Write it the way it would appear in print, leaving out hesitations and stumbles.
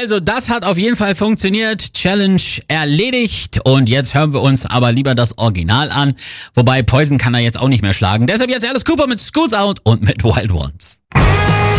Also, das hat auf jeden Fall funktioniert. Challenge erledigt. Und jetzt hören wir uns aber lieber das Original an. Wobei Poison kann er jetzt auch nicht mehr schlagen. Deshalb jetzt Alice Cooper mit Schools Out und mit Wild Ones.